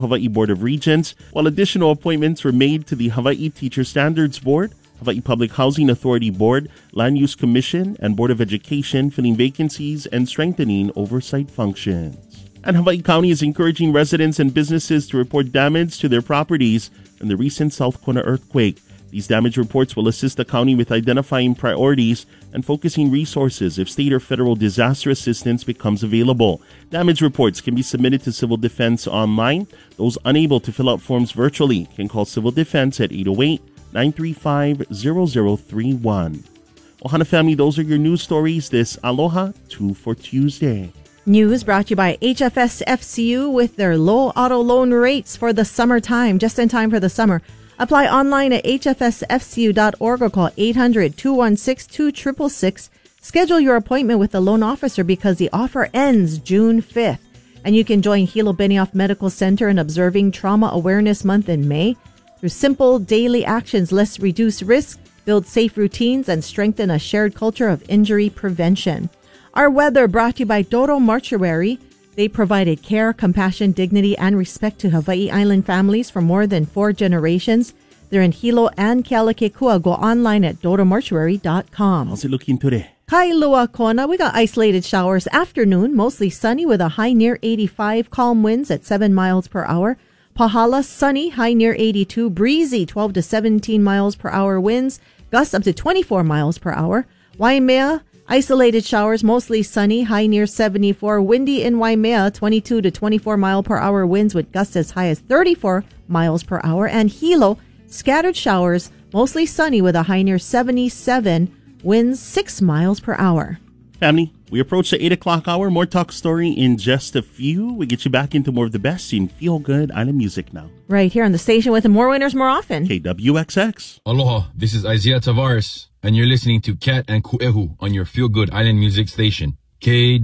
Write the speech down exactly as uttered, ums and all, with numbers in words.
Hawaii Board of Regents, while additional appointments were made to the Hawaii Teacher Standards Board, Hawaii Public Housing Authority Board, Land Use Commission, and Board of Education, filling vacancies and strengthening oversight functions. And Hawaii County is encouraging residents and businesses to report damage to their properties from the recent South Kona earthquake. These damage reports will assist the county with identifying priorities and focusing resources if state or federal disaster assistance becomes available. Damage reports can be submitted to Civil Defense online. Those unable to fill out forms virtually can call Civil Defense at eight oh eight, nine three five, zero zero three one. Ohana family, those are your news stories this Aloha two for Tuesday. News brought to you by H F S F C U with their low auto loan rates for the summertime, just in time for the summer. Apply online at H F S F C U dot org or call eight hundred, two one six, two six six six. Schedule your appointment with the loan officer because the offer ends June fifth. And you can join Hilo Benioff Medical Center in observing Trauma Awareness Month in May. Through simple daily actions, let's reduce risk, build safe routines, and strengthen a shared culture of injury prevention. Our weather brought to you by Dodo Mortuary. They provided care, compassion, dignity, and respect to Hawaii Island families for more than four generations. They're in Hilo and Kealakekua. Go online at dodo mortuary dot com. How's it looking today? Kailua Kona, we got isolated showers. Afternoon, mostly sunny with a high near eighty-five. Calm winds at seven miles per hour. Pahala, sunny, high near eighty-two. Breezy, twelve to seventeen miles per hour winds. Gusts up to twenty-four miles per hour. Waimea, isolated showers, mostly sunny, high near seventy-four. Windy in Waimea, twenty-two to twenty-four mile per hour winds with gusts as high as thirty-four miles per hour. And Hilo, scattered showers, mostly sunny with a high near seventy-seven. Winds six miles per hour. Family, we approach the eight o'clock hour. More talk story in just a few. We get you back into more of the best in feel-good island music now. Right here on the station with more winners more often. K W X X. Aloha, this is Isaiah Tavares, and you're listening to Cat and Ku'ehu on your feel-good island music station. K